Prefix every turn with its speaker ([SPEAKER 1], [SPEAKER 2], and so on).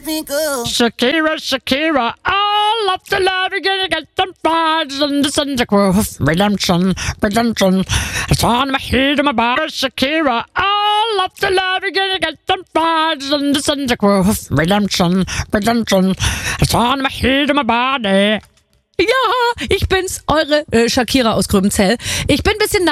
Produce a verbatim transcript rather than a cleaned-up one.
[SPEAKER 1] let me go.
[SPEAKER 2] Shakira, Shakira, all of the love you're gonna get them bars in the center groove. Redemption, redemption, it's on my head and my body. Shakira, all of the love you're gonna get them bars in the center groove. Redemption, redemption, it's on my head and my body.
[SPEAKER 3] Ja, ich bin's, eure äh, Shakira aus Gröbenzell. Ich bin ein bisschen